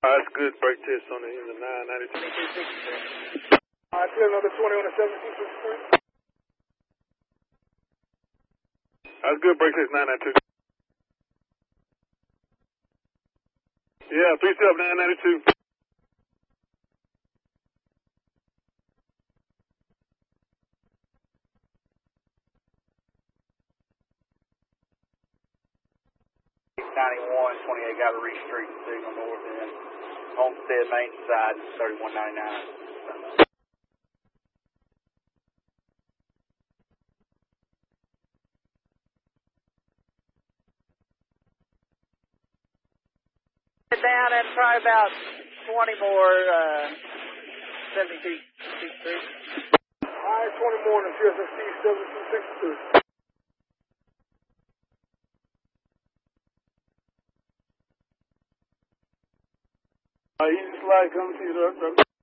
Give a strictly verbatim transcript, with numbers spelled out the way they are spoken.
that's good. Brake test on the end of nine ninety-two. All right, clear another twenty on the seventeen sixty-three. That's good. Brake test nine ninety-two. Yeah, three seven nine ninety-two. ninety-one, twenty-eight Gallery Street, signal north end. Homestead main side, thirty-one ninety-nine. Down and try about twenty more, uh, seventy-two sixty-three. All right, twenty more on the T S S C seventy-two sixty-three. Uh, easy slide, come to you, sir.